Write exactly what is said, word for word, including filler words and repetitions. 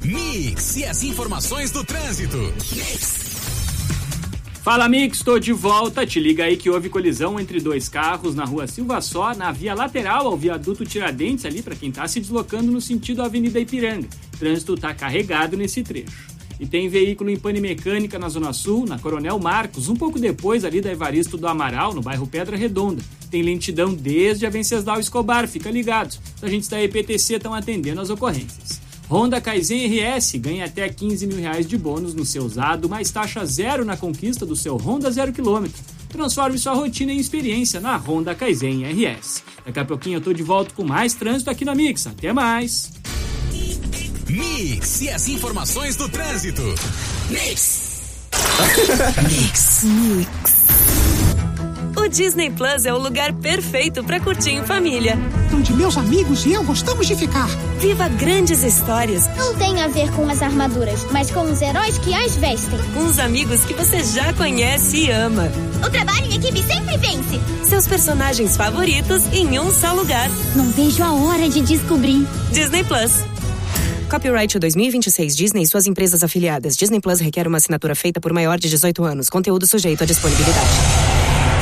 Mix e as informações do trânsito. Mix. Fala, Mix, tô de volta. Te liga aí que houve colisão entre dois carros na rua Silva Só, na via lateral ao viaduto Tiradentes, ali para quem tá se deslocando no sentido Avenida Ipiranga. O trânsito tá carregado nesse trecho. E tem veículo em pane mecânica na Zona Sul, na Coronel Marcos, um pouco depois ali da Evaristo do Amaral, no bairro Pedra Redonda. Tem lentidão desde a Venceslau Escobar, fica ligados. Os agentes da E P T C estão atendendo as ocorrências. Honda Kaizen R S ganha até quinze mil reais de bônus no seu usado, mais taxa zero na conquista do seu Honda zero quilômetro. Transforme sua rotina em experiência na Honda Kaizen R S. Daqui a pouquinho eu tô de volta com mais trânsito aqui na Mix. Até mais! Mix e as informações do trânsito. Mix. Mix. Mix. O Disney Plus é o lugar perfeito para curtir em família. Onde meus amigos e eu gostamos de ficar. Viva grandes histórias. Não tem a ver com as armaduras, mas com os heróis que as vestem. Com os amigos que você já conhece e ama. O trabalho em equipe sempre vence. Seus personagens favoritos em um só lugar. Não vejo a hora de descobrir. Disney Plus. Copyright dois mil e vinte e seis Disney e suas empresas afiliadas. Disney Plus requer uma assinatura feita por maior de dezoito anos. Conteúdo sujeito à disponibilidade.